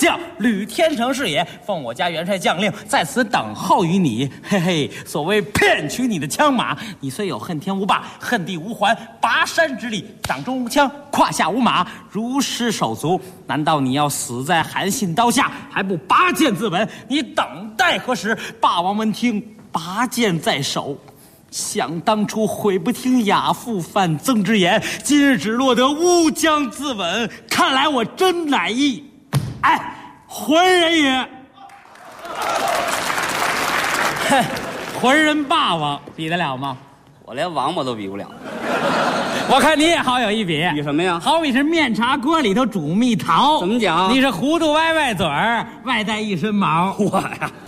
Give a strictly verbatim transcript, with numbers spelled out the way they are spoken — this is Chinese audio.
将吕天成是也，奉我家元帅将令，在此等候于你。嘿嘿，所谓骗取你的枪马，你虽有恨天无霸、恨地无还、拔山之力，掌中无枪，胯下无马，如失手足，难道你要死在韩信刀下，还不拔剑自刎？你等待何时？霸王闻听，拔剑在手。想当初悔不听亚父范增之言，今日只落得乌江自刎。看来我真乃一，哎，浑人也。哼，浑人霸王比得了吗？ 我连王八都比不了。 我看你也好有一比。 比什么呀？ 好比是面茶锅里头煮蜜桃。 怎么讲？ 你是糊涂歪歪嘴儿，外带一身毛。 我呀，